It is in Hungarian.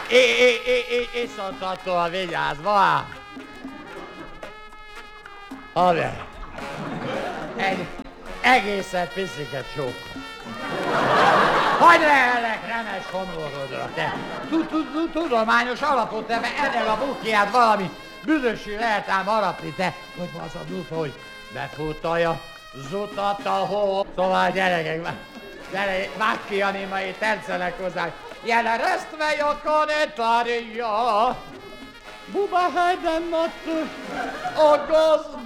Iszontattal vigyázz, va! Haver! Egy egészen pisziket csók. Hagyj lehelek remes homorodra, te! Tudományos alapot, te ennél a bukiát valami büdösű lehet ám harapni, te! Hogy van az a blufa, hogy befutalja zutat a hó. Szóval gyerekek, gyere, vágj ki, animai, tetszenek hozzá. Jelen resztve jakanetaria, buba helyden nattu, a gazd